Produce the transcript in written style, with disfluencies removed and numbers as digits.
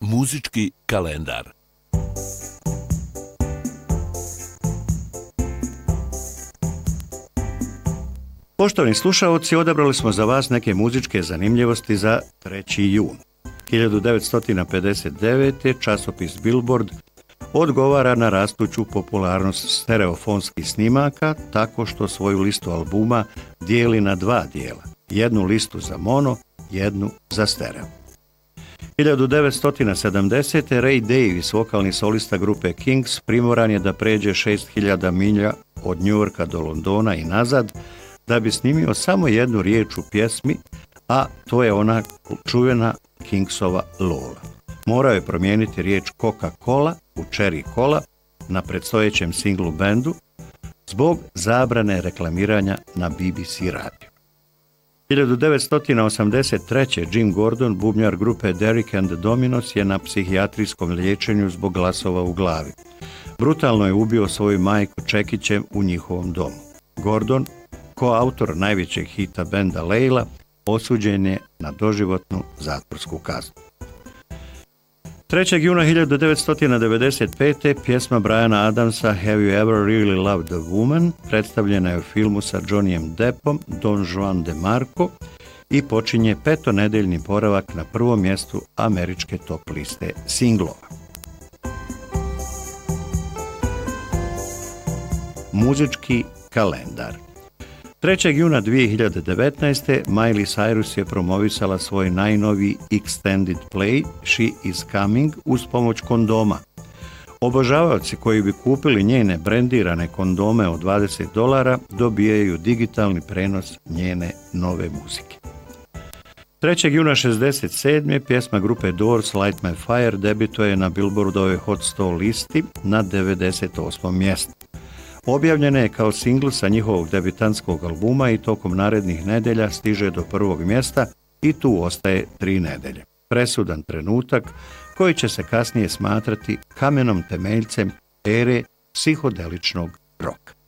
Muzički kalendar. Poštovani slušaoci, odabrali smo za vas neke muzičke zanimljivosti za 3. jun. 1959. časopis Billboard odgovara na rastuću popularnost stereofonskih snimaka tako što svoju listu albuma dijeli na 2 dijela. Jednu listu za mono, jednu za stereo. 1970. Ray Davies, vokalni solista grupe Kings, primoran je da pređe 6000 milja od Njujorka do Londona i nazad da bi snimio samo jednu riječ u pjesmi, a to je ona čuvena Kingsova Lola. Morao je promijeniti riječ Coca-Cola u Cherry Cola na predstojećem singlu bendu zbog zabrane reklamiranja na BBC radiju. 1983. Jim Gordon, bubnjar grupe Derek and the Dominos, je na psihijatrijskom liječenju zbog glasova u glavi. Brutalno je ubio svoju majku čekićem u njihovom domu. Gordon, koautor najvećeg hita benda Layla, osuđen je na doživotnu zatvorsku kaznu. 3. juna 1995. pjesma Briana Adamsa Have You Ever Really Loved a Woman predstavljena je u filmu sa Johnnyem Deppom Don Juan de Marco i počinje 5-nedeljni boravak na prvom mjestu američke top liste singlova. Muzički kalendar. 3. juna 2019. Miley Cyrus je promovisala svoj najnoviji extended play She is Coming uz pomoć kondoma. Obožavaoci koji bi kupili njene brendirane kondome od $20 dobijaju digitalni prenos njene nove muzike. 3. juna 1967. pjesma grupe Doors Light My Fire debituje na Billboardovoj Hot 100 listi na 98. mjestu. Objavljena je kao singl sa njihovog debitantskog albuma i tokom narednih nedelja stiže do 1. mjesta i tu ostaje 3 nedelje. Presudan trenutak koji će se kasnije smatrati kamenom temeljcem ere psihodeličnog roka.